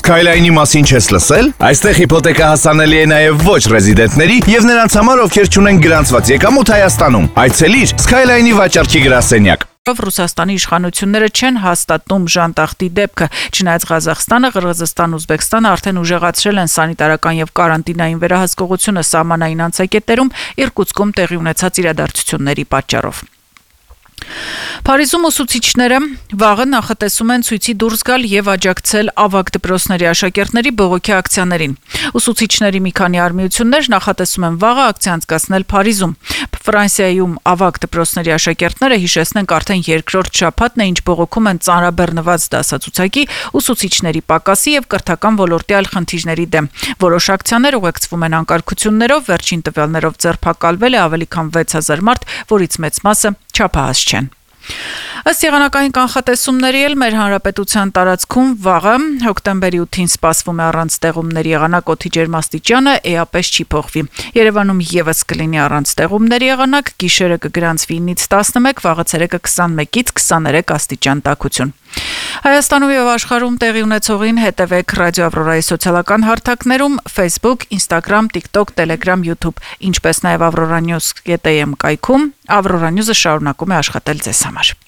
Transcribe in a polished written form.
Skyline-ի մասին չես լսել? Այստեղ հիփոթեկա հասանելի է նաև ոչ ռեզիդենտների եւ նրանց համար, ովքեր չունեն գրանցված եկամուտ Հայաստանում։ Այցելիր Skyline-ի վաճառքի գրասենյակ։ Ռուսաստանի իշխանությունները չեն հաստատում ժանտախտի դեպքը, չնայած Ղազախստանը, Қырғызստանն, Ուզբեկստանը արդեն ուժեղացրել են սանիտարական եւ կարանտինային վերահսկողությունը սահմանային անցակետերում Իրկուտսկում տեղի ունեցած իրադարձությունների պատճառով։ Փարիզում ուսուցիչները վաղը նախատեսում են ցույցի դուրս գալ եւ աջակցել ավագ դպրոցների աշակերտների բողոքի ակցիաներին։ Ուսուցիչների մի քանի արմիություններ նախատեսում են վաղը ակցիա անցկացնել Փարիզում։ Ֆրանսիայում ավագ դպրոցների աշակերտները հիշեցնենք արդեն երկրորդ շաբաթն է, ինչ բողոքում են ծանրաբեռնված դասացուցակի, ուսուցիչների պակասի եւ կրթական ոլորտի այլ խնդիրների դեմ։ Որոշ ակցիաներ ուղեկցվում են անկարգություններով, վերջին տվյալներով ձերբակալվել է ավելի քան 6000 մարդ, որից մեծ մասը չափահաս չեն։ Ըստ եղանակային կանխատեսումների էլ մեր հանրապետության տարածքում վաղը հոկտեմբերի 8-ին սպասվում է առանց տեղումների եղանակ օդի ջերմաստիճանը էապես չի փոխվի։ Երևանում եւս կլինի առանց տեղումների եղանակ, գիշերը կգրանցվի 9-ից 11, վաղը ցերեկը 21-ից 23 աստիճան տաքություն։ Հայաստանում եւ աշխարհում տեղի ունեցողին հետևեք Ռադիո Ավրորայի սոցիալական հարթակներում Facebook, Instagram, TikTok, Telegram, YouTube, ինչպես նաեւ avroranews.am կայքում։ Avroranews-ը շարունակում է աշխատել ձեզ համար։